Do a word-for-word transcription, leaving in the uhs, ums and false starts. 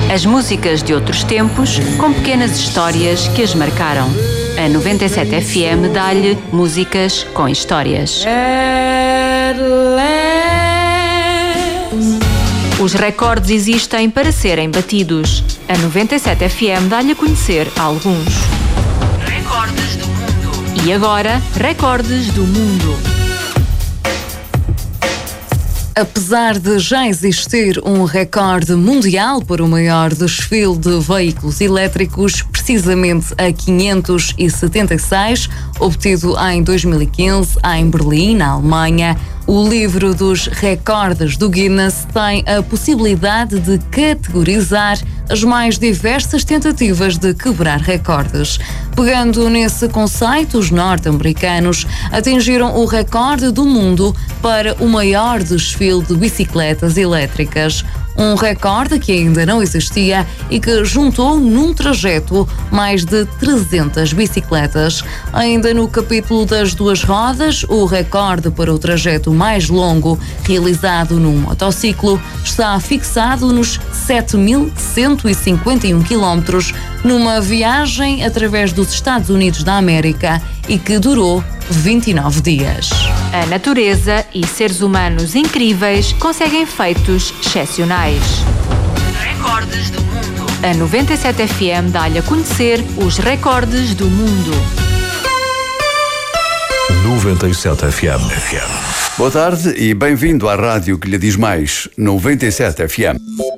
As músicas de outros tempos, com pequenas histórias que as marcaram. A noventa e sete F M dá-lhe músicas com histórias. Os recordes existem para serem batidos. A noventa e sete F M dá-lhe a conhecer alguns. Recordes do mundo. E agora, recordes do mundo. Apesar de já existir um recorde mundial para o maior desfile de veículos elétricos, precisamente a quinhentos e setenta e seis, obtido em dois mil e quinze em Berlim, na Alemanha, o livro dos recordes do Guinness tem a possibilidade de categorizar as mais diversas tentativas de quebrar recordes. Pegando nesse conceito, os norte-americanos atingiram o recorde do mundo para o maior desfile de bicicletas elétricas. Um recorde que ainda não existia e que juntou num trajeto mais de trezentas bicicletas. Ainda no capítulo das duas rodas, o recorde para o trajeto mais longo realizado num motociclo está fixado nos sete mil cento e cinquenta e um quilómetros numa viagem através dos Estados Unidos da América e que durou vinte e nove dias. A natureza e seres humanos incríveis conseguem feitos excepcionais. Recordes do mundo. A noventa e sete F M dá-lhe a conhecer os recordes do mundo. noventa e sete F M. Boa tarde e bem-vindo à rádio que lhe diz mais, noventa e sete F M.